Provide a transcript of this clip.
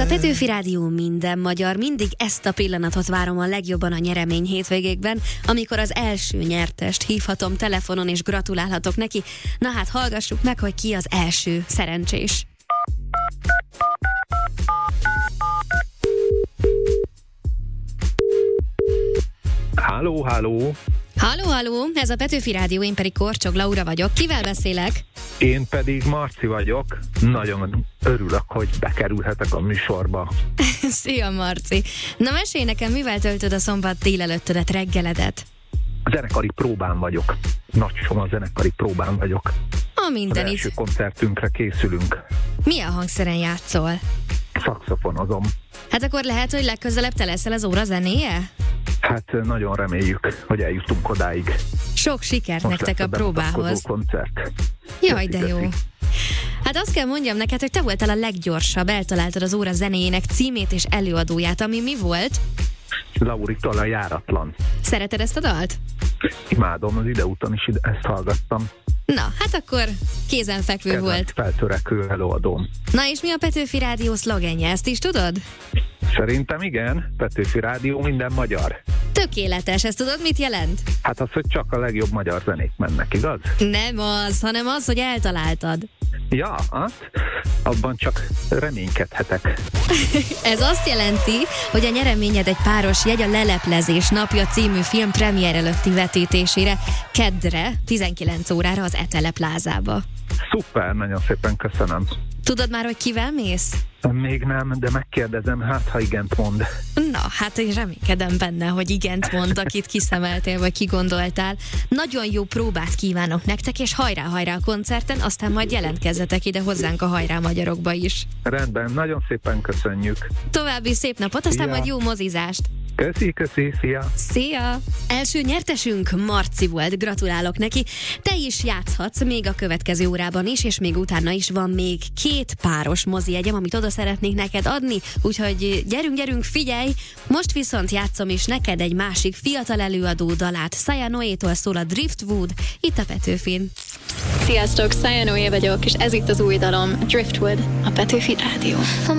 a Petőfi Rádió minden magyar, mindig ezt a pillanatot várom a legjobban a nyeremény hétvégékben, amikor az első nyertest hívhatom telefonon és gratulálhatok neki. Na hát hallgassuk meg, hogy ki az első szerencsés. Halló, halló! Halló, ez a Petőfi Rádió, én pedig Korcsog Laura vagyok. Kivel beszélek? Én pedig Marci vagyok. Nagyon örülök, hogy bekerülhetek a műsorba. Szia, Marci! Na mesélj nekem, mivel töltöd a szombat délelőttödet, reggeledet? A zenekari próbán vagyok. Nagy Soma zenekari próbán vagyok. A mindenit. Az első koncertünkre készülünk. Milyen hangszeren játszol? Szaxofonozom. Hát akkor lehet, hogy legközelebb te leszel az óra zenéje? Hát nagyon reméljük, hogy eljutunk odáig. Sok sikert Most nektek a próbához. Koncert. Jaj, de jó. Hát azt kell mondjam neked, hogy te voltál a leggyorsabb, eltaláltad az óra zenéjének címét és előadóját, ami mi volt? Lauritól a Járatlan. Szereted ezt a dalt? Imádom, az ideúton is ezt hallgattam. Na, hát akkor kézenfekvő Kedvenc volt. feltörekvő előadóm. Na és mi a Petőfi Rádió szlogenje, ezt is tudod? Szerintem igen, Petőfi Rádió minden magyar. Tökéletes, ezt tudod, mit jelent? Hát az, hogy csak a legjobb magyar zenék mennek, igaz? Nem az, hanem az, hogy eltaláltad. Ja, azt? Abban csak reménykedhetek. Ez azt jelenti, hogy a nyereményed egy páros jegy a Leleplezés napja című film premier előtti vetítésére keddre, 19 órára az Etele plázába. Szuper, nagyon szépen köszönöm. Tudod már, hogy kivel mész? Még nem, de megkérdezem, hát ha igent mond. Na, hát én reménykedem benne, hogy igent mond, akit kiszemeltél, vagy kigondoltál. Nagyon jó próbát kívánok nektek, és hajrá a koncerten, aztán majd jelentkezzetek ide hozzánk a Hajrá Magyarokba is. Rendben, nagyon szépen köszönjük. További szép napot, aztán majd jó mozizást. Köszi, szia! Szia! Első nyertesünk Marci volt, gratulálok neki. Te is játszhatsz még a következő órában is, és még utána is van még 2 páros mozijegyem, amit oda szeretnék neked adni, úgyhogy gyerünk, figyelj! Most viszont játszom is neked egy másik fiatal előadó dalát. Saya Noétól szól a Driftwood, itt a Petőfin. Sziasztok, Saya Noé vagyok, és ez itt az új dalom, Driftwood, a Petőfi Rádió.